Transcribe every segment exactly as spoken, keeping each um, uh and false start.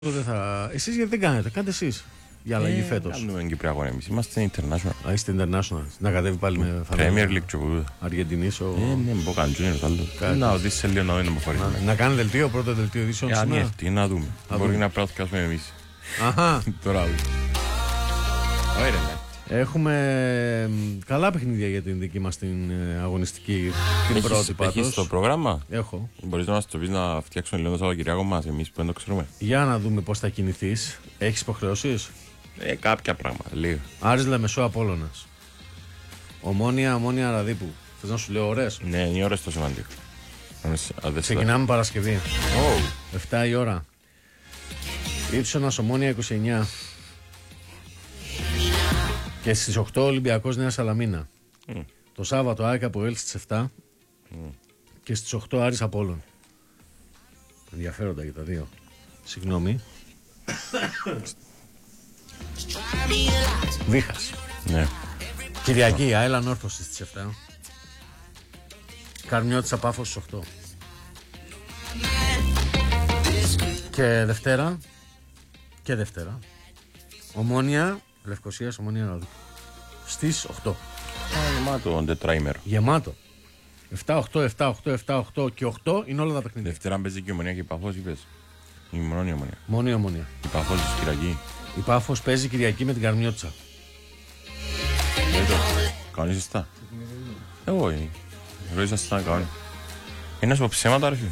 Δεν θα... Εσείς γιατί δεν κάνετε, κάντε εσείς για αλλαγή ε, φέτος. Κάνουμε Κυπριακό εμείς, είμαστε international. Α, είστε international, να κατέβει πάλι με Premier League και εγώ. Αργεντινής ο... Ε, ναι, μπορώ να κάνω άλλο. Να οδείς σε λίγο να δούμε χωρίς. Να κάνει δελτίο, πρώτο δελτίο ειδήσεων σήμερα. σήμερα. Αν έρθει, να δούμε. Μπορεί να πράθηκασουμε εμείς. Αχα. Τώρα άλλο. Ωραία, ναι. Έχουμε καλά παιχνίδια για την δική μας την αγωνιστική, την Έχεις, πρώτη πάντως. Έχεις το πρόγραμμα? Έχω. Μπορείς να μας το πεις να φτιάξουμε λίγο το Σαββατοκυριακό μας, εμείς που δεν το ξέρουμε. Για να δούμε πώς θα κινηθείς. Έχεις υποχρεώσεις? Ε, κάποια πράγματα, λίγο. Άρης Λεμεσό Απόλλωνας. Ομόνια, Ομόνια Ραδίπου. Θες να σου λέω ώρες? Ναι, είναι η ώρα στο σημαντικό. Ξεκινάμε Παρασκευή. Oh. εφτά η ώρα. Ύψωνας Ομόνια είκοσι εννιά. Και στις οκτώ Ολυμπιακός Νέα Σαλαμίνα. Mm. Το Σάββατο ΑΕΚ Αποέλ στις εφτά. Mm. Και στις οκτώ Άρης Απόλλων. Ενδιαφέροντα για τα δύο. Συγγνώμη. Βήχας. Ναι. Κυριακή Αέλα Νόρθωση στις εφτά. Καρμιώτησα Πάφος στις οκτώ. Και Δευτέρα. Και Δευτέρα. Ομόνια Λευκοσίας, Ομόνια Ράδου. Στις οκτώ. Α, γεμάτο τετράημερο. Γεμάτο. εφτά οκτώ, εφτά οκτώ, εφτά οκτώ και οκτώ είναι όλα τα παιχνίδια. Δευτέρα παίζει και η Ομονία και η Παφός, είπες? Η μόνο η Ομονία. Μόνο η Ομονία. Η Παφός της Κυριακή. Η Πάφος παίζει Κυριακή με την Καρμιώτησα. Δεν το. Κανείς εστα. Εγώ είναι. Εγώ είσαστε να κάνω. Είναι να σου πω ψέματα ρε φίλε.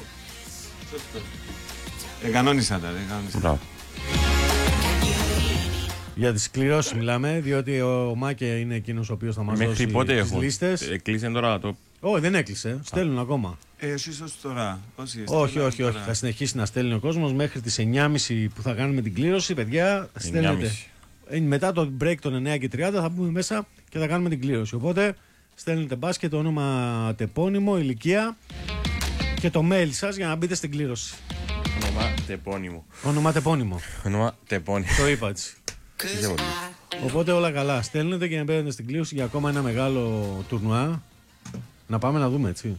Δεν κανόνισα τα, δεν κανόνισα. Μπράβο. Για τις κληρώσεις μιλάμε, διότι ο Μάκε είναι εκείνος ο οποίος θα μας Μέχρι δώσει πότε τις έχω. λίστες. Έκλεισε τώρα το. Όχι, δεν έκλεισε. Στέλνουν ακόμα. Ε, εσείς ως τώρα. Όσοι είστε Όχι, τώρα, όχι, όχι. τώρα. Θα συνεχίσει να στέλνει ο κόσμος μέχρι τις εννιά και μισή που θα κάνουμε την κλήρωση. Παιδιά, στέλνετε. Ε, Μετά το break των εννιά και τριάντα θα μπούμε μέσα και θα κάνουμε την κλήρωση. Οπότε στέλνετε μπάσκετ, όνομα, τεπώνυμο, ηλικία και το mail σας για να μπείτε στην κλήρωση. Όνομα τεπώνυμο. Όνομα, τεπώνυμο. Όνομα τεπώνυμο. Το είπα έτσι. Οπότε όλα καλά. Στέλνετε και να μπαίνετε στην κλήρωση για ακόμα ένα μεγάλο τουρνουά. Να πάμε να δούμε, έτσι.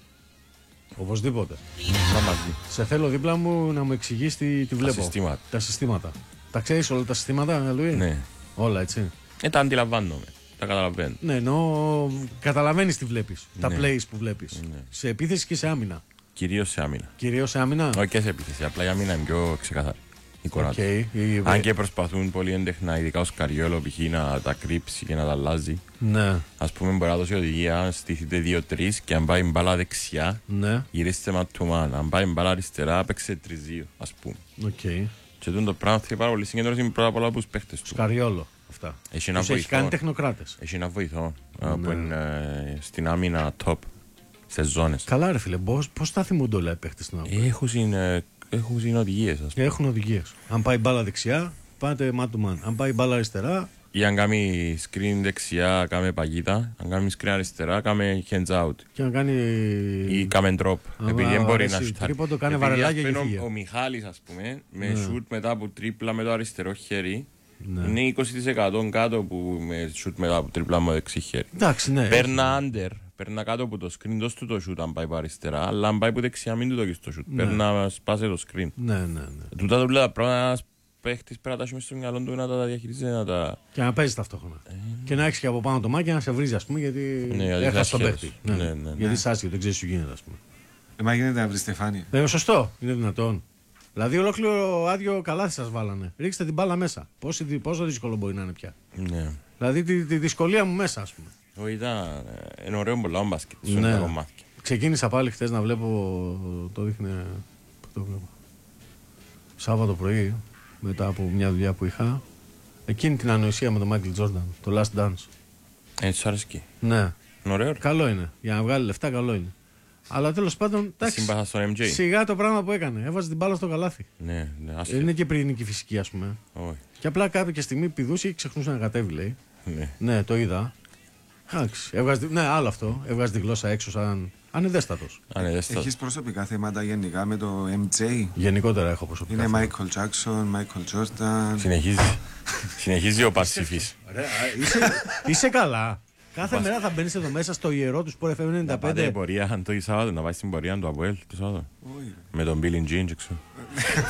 Οπωσδήποτε. Να μαζί. Σε θέλω δίπλα μου να μου εξηγείς τι, τι βλέπω. συστήματα. Τα συστήματα. Τα ξέρεις όλα τα συστήματα, Λουί? Ναι. Όλα, έτσι. Ε, τα αντιλαμβάνομαι. Τα καταλαβαίνω. Ναι, ενώ καταλαβαίνεις τι βλέπεις. Τα Ναι. plays που βλέπεις. Ναι. Σε επίθεση και σε άμυνα. Κυρίως σε άμυνα. Κυρίως σε άμυνα. Όχι και σε επίθεση. Απλά η άμυνα είναι πιο ξεκαθαρή. Η εικόνα Οκ. του. Η- Αν και προσπαθούν πολύ έντεχνα, ειδικά ο Σκαριόλο π.χ. να τα κρύψει και να τα αλλάζει. Ναι, Ας πούμε, μπορεί να δώσει οδηγία, στηθείτε δύο τρία και αν πάει μπάλα δεξιά, ναι. γυρίστε ματουμάν. Αν πάει μπάλα αριστερά, παίξε τρία δύο, ας πούμε. Οκ. Και τούτο το πράγμα θέλει πάρα πολύ συγκέντρωση πρώτα απ' όλα από τους παίχτες του. Σκαριόλο. Αυτά. Έχει ένα Τους έχει βοηθό. κάνει τεχνοκράτες. Έχει ένα βοηθό ε, Ναι. που είναι ε, στην άμυνα top, σε ζώνες. Καλά, ρε φίλε, πώς, πώς τα θυμούνται όλα οι παίχτες στην άμυνα. Έχουν συν, ε, έχουν συν οδηγίες, ας πούμε. Έχουν οδηγίες. Αν πάει μπάλα δεξιά, πάτε man to man. Αν πάει μπάλα αριστερά, Ή αν κάνει screen δεξιά, κάμε παγίδα. Αν κάνει screen αριστερά, κάμε hands out. και να κάνει. Ή κάμε drop. Α, Επειδή δεν μπορεί αρέσει, να σουτάρει. τρίποντο, κάνε Επειδή, βαρελάκια ας και πούμε, φύγε. ο, ο Μιχάλης, ας πούμε, με Ναι. σουτ μετά από τρίπλα με το αριστερό χέρι, Ναι. είναι είκοσι τοις εκατό κάτω που με σουτ μετά από τρίπλα με το δεξί χέρι. Εντάξει, ναι. Παίρνα under, παίρνα κάτω από το screen, δώσ' του το shoot αν πάει από αριστερά, αλλά αν πάει από δεξιά μην του το στο shoot. Ναι. Παίρνα, σπάσε το screen. Ναι, ναι, ναι. Τούτα το λέω τα πράγματα, ένας παίχτης πρέπει να τα έχει μες στο μυαλό του να τα διαχειρίζεται, να τα... Και να παίζει ταυτόχρονα. Και να έχει και από πάνω το μάκι να σε βρίζει, α πούμε, γιατί Ναι, γιατί έχασε τον θα παίχτη. σχέσεις. Ναι, Ναι, ναι, ναι. Γιατί είσαι άσχετο, δεν ξέρει τι σου γίνεται, α πούμε. Ε, μα γίνεται να βρει Στεφάνη. Ε, σωστό, είναι δυνατόν. Δηλαδή, ολόκληρο άδειο καλάθι σα βάλανε. Ρίξτε την μπάλα μέσα. Πόσο, πόσο δύσκολο μπορεί να είναι πια. Ναι. Δηλαδή, τη, τη δυσκολία μου μέσα, α πούμε. Όχι, ήταν ε, είναι ωραίο πολλά ο μπάσκετ, σου Ναι. είναι τα κομμάτια. Ξεκίνησα πάλι χθε να βλέπω. Το δείχνει. Πού το βλέπω. Σάββατο πρωί, μετά από μια δουλειά που είχα. Εκείνη την ανοησία με τον Μάικλ Τζόρνταν. Το Last Dance. Έτσι σου αρέσκει. Ναι. Είναι ωραίο. ρε. Καλό είναι. Για να βγάλει λεφτά, καλό είναι. Αλλά τέλος πάντων, εντάξει. Σύμπαθα στον εμ τζέι. Σιγά το πράγμα που έκανε. Έβαζε την μπάλα στο καλάθι. Ναι, ναι, άσχετο. Είναι και πυρηνική φυσική, α πούμε. Όχι. Και απλά κάποια στιγμή πηδούσε και ξεχνούσε να κατέβει, λέει. Ναι. Ναι, το είδα. Εντάξει. Έβγαζε... Ναι, άλλο αυτό. Έβγαζε τη γλώσσα έξω σαν ανεδέστατος. Αν είναι δεστό. Έχεις προσωπικά θέματα γενικά με το εμ τζέι. Γενικότερα έχω προσωπικά. Είναι θέματα. Michael Jackson, Michael Jordan. Συνεχίζει. Συνεχίζει ο Πασίφης. Ρε, α, είσαι, είσαι καλά. Κάθε μέρα θα μπαίνεις εδώ μέσα στο ιερό του Sport εφ εμ Να ενενήντα πάτε πέντε. πορεία, αν το Σάββατο, να πάει στην πορεία του Αποέλ το Σάββατο. Όχι. Με τον Billy Jean, ξέρω.